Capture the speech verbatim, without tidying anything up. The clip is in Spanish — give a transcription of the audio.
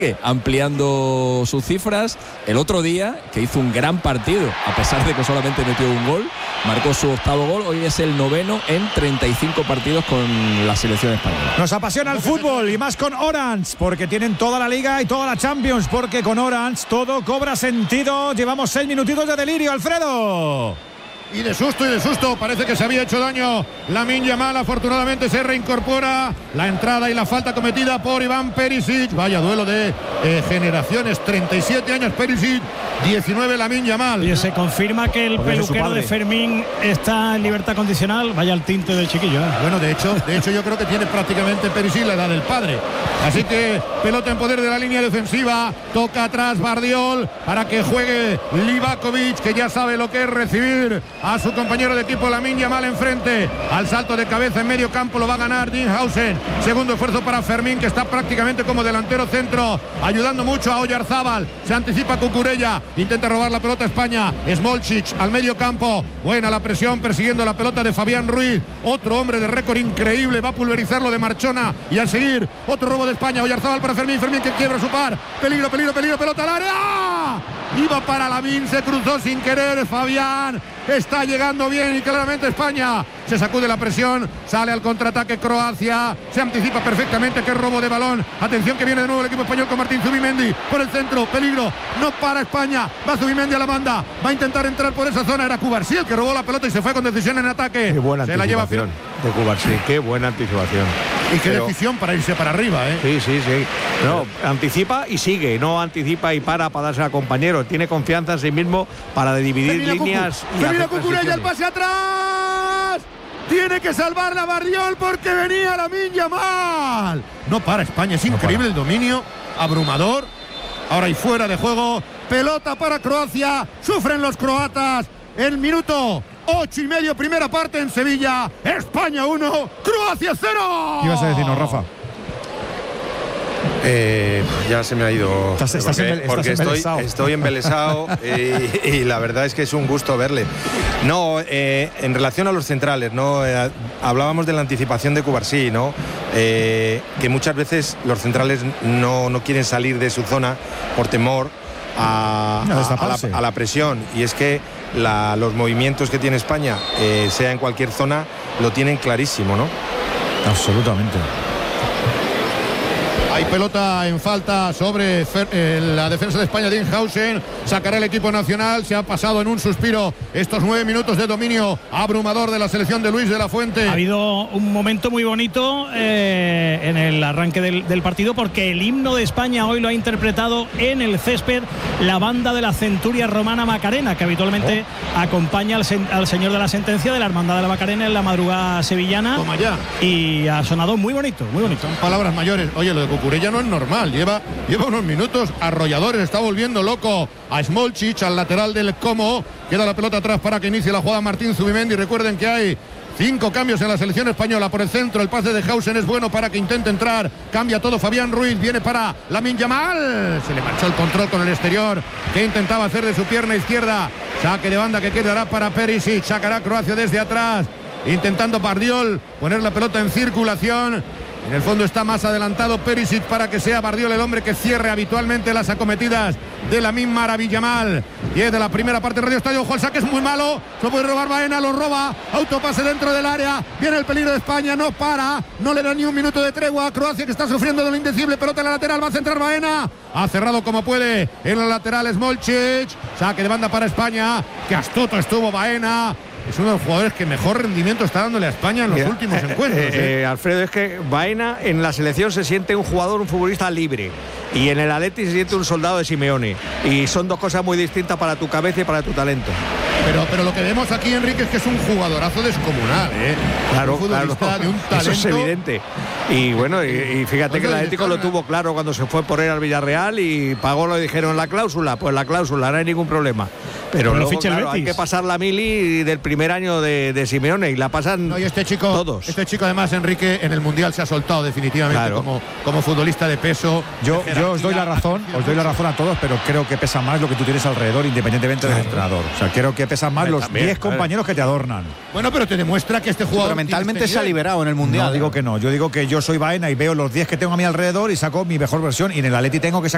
ampliando sus cifras. El otro día, que hizo un gran partido, a pesar de que solamente metió un gol, marcó su octavo gol. Hoy es el noveno en treinta y cinco partidos con la selección española. Nos apasiona el fútbol y más con Orange, porque tienen toda la Liga y toda la Champions, porque con Orange todo cobra sentido. Llevamos seis minutitos de delirio, Alfredo. Y de susto y de susto, parece que se había hecho daño Lamine Yamal. Afortunadamente se reincorpora. La entrada y la falta cometida por Iván Perisic. Vaya duelo de eh, generaciones. treinta y siete años Perisic, diecinueve Lamine Yamal. Y se confirma que el Porque peluquero de Fermín está en libertad condicional. Vaya el tinte del chiquillo, ¿eh? Bueno, de hecho, de hecho yo creo que tiene prácticamente Perisic la edad del padre. Así que pelota en poder de la línea defensiva. Toca atrás Bardiol para que juegue Livakovic, que ya sabe lo que es recibir a su compañero de equipo Lamine Yamal enfrente. Al salto de cabeza en medio campo lo va a ganar Dinhausen. Segundo esfuerzo para Fermín, que está prácticamente como delantero centro, ayudando mucho a Oyarzábal. Se anticipa Cucurella, intenta robar la pelota a España. Smolcic al medio campo. Buena la presión persiguiendo la pelota de Fabián Ruiz. Otro hombre de récord increíble, va a pulverizarlo de Marchona. Y al seguir, otro robo de España. Oyarzábal para Fermín, Fermín que quiebra su par. Peligro, peligro, peligro, pelota al área. Iba para Lamine, se cruzó sin querer Fabián. Está llegando bien y claramente España se sacude la presión, sale al contraataque Croacia, se anticipa perfectamente que es robo de balón. Atención que viene de nuevo el equipo español con Martín Zubimendi por el centro, peligro, no para España, va Zubimendi a la banda, va a intentar entrar por esa zona. Era Cubarsí el que robó la pelota y se fue con decisión en ataque. Qué buena se la lleva anticipación de Cubarsí, qué buena anticipación. Y qué Pero, decisión para irse para arriba, ¿eh? Sí, sí, sí. No, anticipa y sigue, no anticipa y para para darse al compañero. Tiene confianza en sí mismo para dividir Termina líneas. Cucu. Termina Cucurella, el pase atrás. Tiene que salvar la Barriol porque venía Lamine Yamal. No para España, es increíble el dominio, abrumador. Ahora y fuera de juego, pelota para Croacia. Sufren los croatas. El minuto ocho y medio, primera parte en Sevilla. España uno, Croacia cero. ¿Qué ibas a decirnos, Rafa? Eh, ya se me ha ido. Estás, estás porque embel, porque estás estoy, embelesado. estoy embelesado y, y la verdad es que es un gusto verle. No, eh, en relación a los centrales, ¿no? Eh, hablábamos de la anticipación de Cubarsí, ¿no? Eh, que muchas veces los centrales no, no quieren salir de su zona por temor a, No, a, a, la, a la presión. Y es que la, los movimientos que tiene España, eh, sea en cualquier zona, lo tienen clarísimo, ¿no? Absolutamente. Hay pelota en falta sobre Fer, eh, la defensa de España. Dinhausen sacará el equipo nacional. Se ha pasado en un suspiro estos nueve minutos de dominio abrumador de la selección de Luis de la Fuente. Ha habido un momento muy bonito eh, en el arranque del, del partido, porque el himno de España hoy lo ha interpretado en el césped la banda de la Centuria Romana Macarena, que habitualmente oh. acompaña al, sen, al señor de la sentencia de la Hermandad de la Macarena en la madrugada sevillana. Toma ya. Y ha sonado muy bonito, muy bonito. Son palabras mayores. Oye, lo de Cucurella no es normal, lleva, lleva unos minutos arrolladores, está volviendo loco a Smolcic, al lateral del Como. Queda la pelota atrás para que inicie la jugada Martín Zubimendi. Recuerden que hay cinco cambios en la selección española. Por el centro, el pase de Hausen es bueno para que intente entrar. Cambia todo Fabián Ruiz, viene para Lamine Yamal. Se le marchó el control con el exterior, que intentaba hacer de su pierna izquierda. Saque de banda que quedará para Perisic. Sacará Croacia desde atrás, intentando Bardiol poner la pelota en circulación. En el fondo está más adelantado Perisic para que sea Bardiol el hombre que cierre habitualmente las acometidas de Lamine Yamal. diez de la primera parte, Radio Estadio. Ojo, el saque es muy malo, no puede robar Baena, lo roba, autopase dentro del área, viene el peligro de España, no para, no le da ni un minuto de tregua a Croacia, que está sufriendo de lo indecible. Pelota en la lateral, va a centrar Baena, ha cerrado como puede en la lateral Smolcic. Saque de banda para España, que astuto estuvo Baena. Es uno de los jugadores que mejor rendimiento está dándole a España en los Mira, últimos eh, encuentros. Eh, ¿eh? Alfredo, es que Baena en la selección se siente un jugador, un futbolista libre, y en el Atleti se siente un soldado de Simeone, y son dos cosas muy distintas para tu cabeza y para tu talento. Pero, pero lo que vemos aquí, Enrique, es que es un jugadorazo descomunal, ¿eh? Claro, un futbolista claro. de un talento. Eso es evidente. Y bueno, y, y fíjate ¿Dónde que el Atlético lo está? tuvo claro cuando se fue por él al Villarreal y pagó, lo dijeron, la cláusula. Pues la cláusula, no hay ningún problema. Pero luego, claro, hay que pasar la mili del primer año de, de Simeone, y la pasan no, y este chico, todos. Este chico, además, Enrique, en el Mundial se ha soltado definitivamente, claro, como, como futbolista de peso. Yo, de yo os doy la razón, os doy la razón a todos, pero creo que pesa más lo que tú tienes alrededor, independientemente del entrenador. O sea, creo que pesan más los diez compañeros que te adornan. Bueno, pero te demuestra que este jugador, pero mentalmente se ha liberado en el Mundial. No, digo que no. Yo digo que yo soy Baena y veo los diez que tengo a mi alrededor y saco mi mejor versión, y en el Atleti tengo que sacar